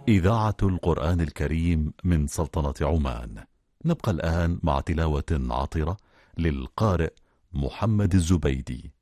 إذاعة القرآن الكريم من سلطنة عمان. نبقى الآن مع تلاوة عطرة للقارئ محمد الزبيدي.